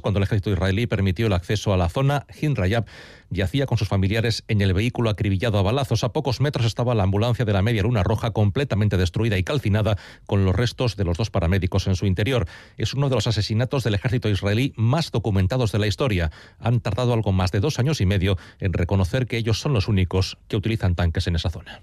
cuando el ejército israelí permitió el acceso a la zona. Hind Rayab yacía con sus familiares en el vehículo acribillado a balazos. A pocos metros estaba la ambulancia de la Media Luna Roja completamente destruida y calcinada, con los restos de los 2 paramédicos en su interior. Es uno de los asesinatos del ejército israelí más documentados de la historia. Han tardado algo más de 2 años y medio en reconocer que ellos son los únicos que utilizan tanques en esa zona.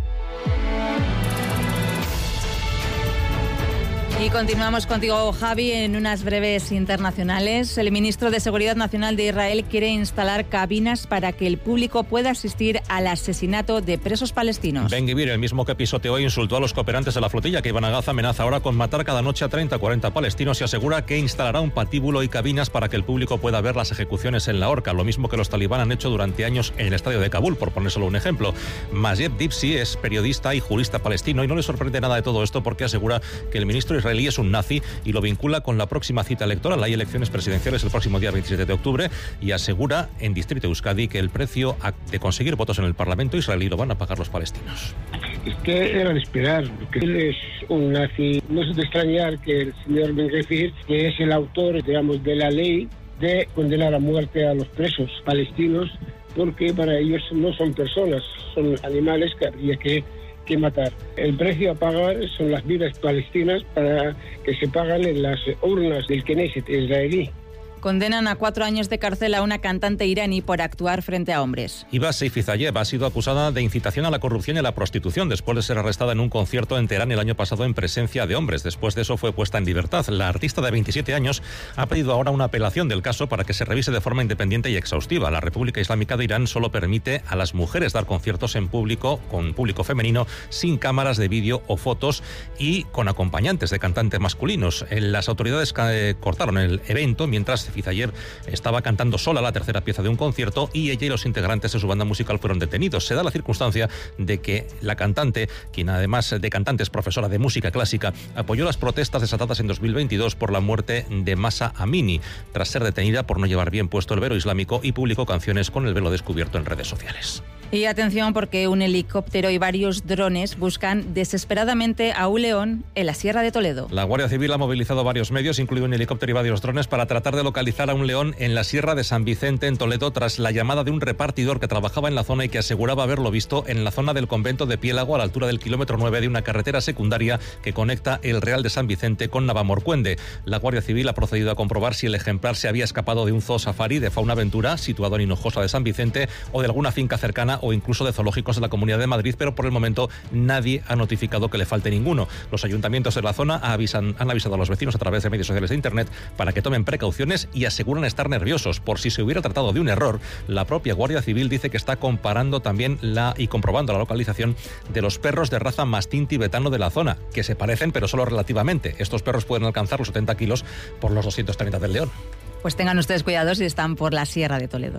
Y continuamos contigo, Javi, en unas breves internacionales. El ministro de Seguridad Nacional de Israel quiere instalar cabinas para que el público pueda asistir al asesinato de presos palestinos. Ben-Gvir, el mismo que pisoteó e insultó a los cooperantes de la flotilla que iban a Gaza, amenaza ahora con matar cada noche a 30 o 40 palestinos y asegura que instalará un patíbulo y cabinas para que el público pueda ver las ejecuciones en la horca, lo mismo que los talibán han hecho durante años en el estadio de Kabul, por poner solo un ejemplo. Majed Dibsi es periodista y jurista palestino y no le sorprende nada de todo esto porque asegura que el ministro israelí es un nazi y lo vincula con la próxima cita electoral. Hay elecciones presidenciales el próximo día 27 de octubre y asegura en Distrito Euskadi que el precio de conseguir votos en el Parlamento israelí lo van a pagar los palestinos. Es que era de esperar, porque él es un nazi. No es de extrañar que el señor Ben-Gvir, que es el autor, digamos, de la ley de condenar a muerte a los presos palestinos, porque para ellos no son personas, son animales que habría que matar. El precio a pagar son las vidas palestinas para que se pagan en las urnas del Knesset israelí. Condenan a 4 años de cárcel a una cantante iraní por actuar frente a hombres. Iba Seyfizayev ha sido acusada de incitación a la corrupción y a la prostitución después de ser arrestada en un concierto en Teherán el año pasado en presencia de hombres. Después de eso fue puesta en libertad. La artista de 27 años ha pedido ahora una apelación del caso para que se revise de forma independiente y exhaustiva. La República Islámica de Irán solo permite a las mujeres dar conciertos en público, con público femenino, sin cámaras de vídeo o fotos y con acompañantes de cantantes masculinos. Las autoridades cortaron el evento mientras Seyfizayev estaba cantando sola la tercera pieza de un concierto y ella y los integrantes de su banda musical fueron detenidos. Se da la circunstancia de que la cantante, quien además de cantante es profesora de música clásica, apoyó las protestas desatadas en 2022 por la muerte de Mahsa Amini, tras ser detenida por no llevar bien puesto el velo islámico y publicó canciones con el velo descubierto en redes sociales. Y atención porque un helicóptero y varios drones buscan desesperadamente a un león en la Sierra de Toledo. La Guardia Civil ha movilizado varios medios, incluido un helicóptero y varios drones, para tratar de localizar a un león en la Sierra de San Vicente, en Toledo, tras la llamada de un repartidor que trabajaba en la zona y que aseguraba haberlo visto en la zona del convento de Piélago, a la altura del kilómetro 9 de una carretera secundaria que conecta el Real de San Vicente con Navamorcuende. La Guardia Civil ha procedido a comprobar si el ejemplar se había escapado de un zoo safari de Fauna Aventura situado en Hinojosa de San Vicente o de alguna finca cercana o incluso de zoológicos de la Comunidad de Madrid, pero por el momento nadie ha notificado que le falte ninguno. Los ayuntamientos de la zona han avisado a los vecinos a través de medios sociales e internet para que tomen precauciones y aseguran estar nerviosos por si se hubiera tratado de un error. La propia Guardia Civil dice que está comparando también y comprobando la localización de los perros de raza mastín tibetano de la zona, que se parecen pero solo relativamente. Estos perros pueden alcanzar los 70 kilos por los 230 del león. Pues tengan ustedes cuidado si están por la Sierra de Toledo.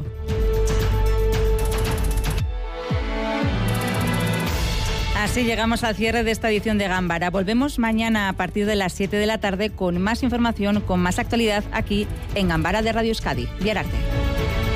Así llegamos al cierre de esta edición de Gambara. Volvemos mañana a partir de las 7 de la tarde con más información, con más actualidad aquí en Gambara de Radio Euskadi. Biar arte.